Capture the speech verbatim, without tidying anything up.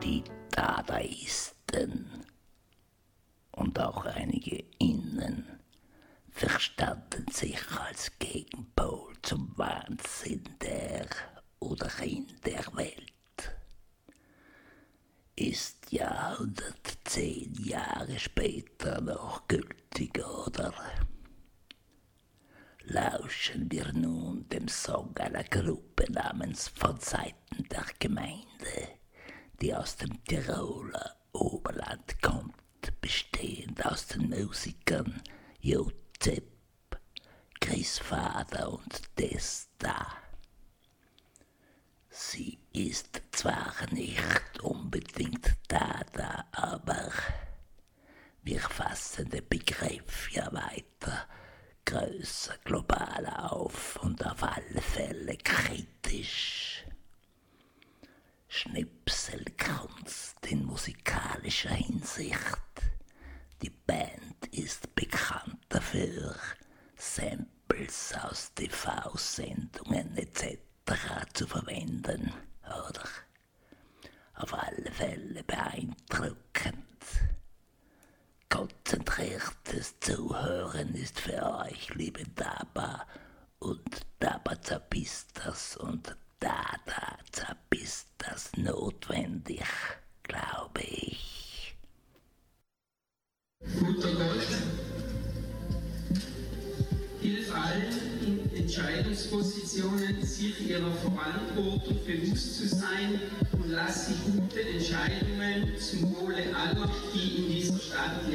Die Dadaisten und auch einige Innen verstanden sich als Gegenpol zum Wahnsinn der oder in der Welt. Ist ja hundertzehn Jahre später noch gültig, oder? Lauschen wir nun dem Song einer Gruppe namens Von Seiten der Gemeinde, die aus dem Tiroler Oberland kommt, bestehend aus den Musikern Jo Zepp, Chris Vader und Desta. Sie ist zwar nicht unbedingt Dada, aber wir fassen den Begriff ja weiter größer, global auf und auf alle Fälle kritisch. Schnipselkunst in musikalischer Hinsicht. Die Band ist bekannt dafür, Samples aus T V-Sendungen et cetera zu verwenden, oder? Auf alle Fälle beeindruckend. Konzentriertes Zuhören ist für euch, liebe Daba und Daba-Zapistas und Dada-Zapistas, notwendig, glaube ich. Guter Gott, hilf allen in Entscheidungspositionen, sich ihrer Verantwortung bewusst zu sein und lass sie gute Entscheidungen zum Wohle aller, die in dieser Stadt leben.